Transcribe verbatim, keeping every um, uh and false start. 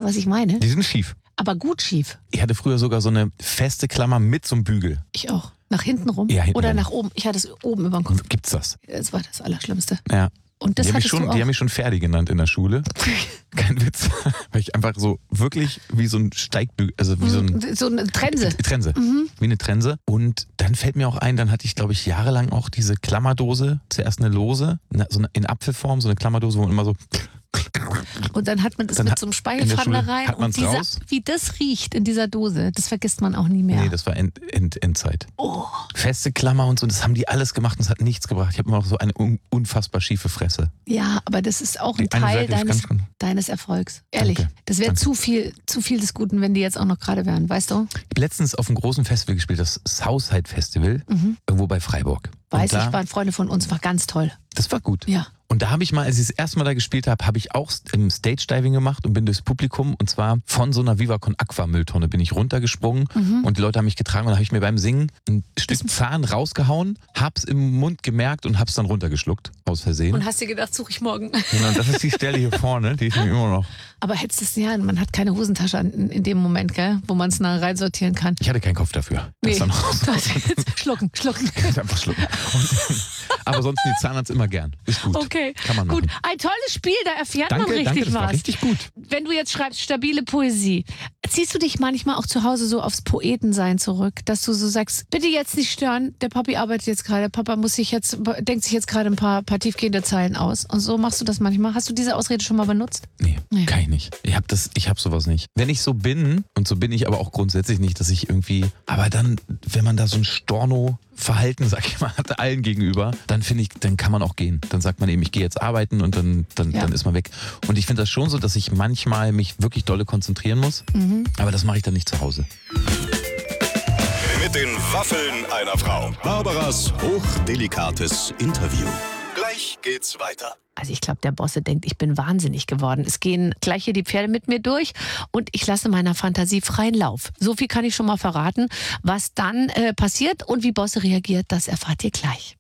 was ich meine? Die sind schief. Aber gut schief. Ich hatte früher sogar so eine feste Klammer mit so einem Bügel. Ich auch. Nach hinten rum? Ja, hinten Oder rum. nach oben? Ich hatte es oben über dem Kopf. Gibt's das? Das war das Allerschlimmste. Ja. Und das die, haben mich hattest schon, du auch. die haben mich schon Ferdi genannt in der Schule. Kein Witz. Weil ich einfach so wirklich wie so ein Steigbügel, also wie so ein... So eine Trense. Trense. Mhm. Wie eine Trense. Und dann fällt mir auch ein, dann hatte ich, glaube ich, jahrelang auch diese Klammerdose. Zuerst eine lose, so eine, in Apfelform, so eine Klammerdose, wo man immer so... Und dann hat man das Dann mit hat- so einem in Speigelfrappen der da Schule rein. hat Und man's dieser, raus. wie das riecht in dieser Dose, das vergisst man auch nie mehr. Nee, das war End, End, Endzeit. Oh. Feste Klammer und so, das haben die alles gemacht und es hat nichts gebracht. Ich habe immer noch so eine un, unfassbar schiefe Fresse. Ja, aber das ist auch ein Die eine Teil Seite ist deines, ganz gut. deines Erfolgs. Ehrlich. Danke. Das wäre Danke. zu viel, zu viel des Guten, wenn die jetzt auch noch gerade wären, weißt du? Ich habe letztens auf einem großen Festival gespielt, das Southside Festival, irgendwo bei Freiburg. Und Weiß da, ich, waren Freunde von uns, war ganz toll. Das war gut. Ja. Und da habe ich mal, als ich das erste Mal da gespielt habe, habe ich auch im Stage-Diving gemacht und bin durchs Publikum und zwar von so einer Viva Con Aqua Mülltonne bin ich runtergesprungen und die Leute haben mich getragen und da habe ich mir beim Singen ein Stück Zahn rausgehauen, hab's im Mund gemerkt und hab's dann runtergeschluckt, aus Versehen. Und hast dir gedacht, suche ich morgen. Genau, das ist die Stelle hier vorne, die ist nämlich immer noch. Aber hättest du es ja, man hat keine Hosentasche in, in dem Moment, gell, wo man es nah reinsortieren kann. Ich hatte keinen Kopf dafür. Nee. Das dann raus. schlucken, schlucken. Einfach schlucken. Und, aber sonst die Zahnarzt immer gern. Ist gut. Okay, Kann man gut. machen. Ein tolles Spiel, da erfährt man Danke, richtig danke, das was. war richtig gut. Wenn du jetzt schreibst, stabile Poesie, ziehst du dich manchmal auch zu Hause so aufs Poetensein zurück, dass du so sagst, bitte jetzt nicht stören, der Papi arbeitet jetzt gerade, Papa muss sich jetzt, denkt sich jetzt gerade ein paar, paar tiefgehende Zeilen aus. Und so machst du das manchmal. Hast du diese Ausrede schon mal benutzt? Nee, Nee. kann ich nicht. Ich habe das, ich habe sowas nicht. Wenn ich so bin, und so bin ich aber auch grundsätzlich nicht, dass ich irgendwie, aber dann, wenn man da so ein Storno-Verhalten, sag ich mal, hat allen gegenüber, dann finde ich, dann kann man auch gehen. Dann sagt man eben, ich gehe jetzt arbeiten und dann, dann, Ja. dann ist man weg. Und ich finde das schon so, dass ich manchmal mich wirklich dolle konzentrieren muss, aber das mache ich dann nicht zu Hause. Mit den Waffeln einer Frau. Barbaras hochdelikates Interview. Gleich geht's weiter. Also ich glaube, der Bosse denkt, ich bin wahnsinnig geworden. Es gehen gleich hier die Pferde mit mir durch und ich lasse meiner Fantasie freien Lauf. So viel kann ich schon mal verraten. Was dann äh, passiert und wie Bosse reagiert, das erfahrt ihr gleich.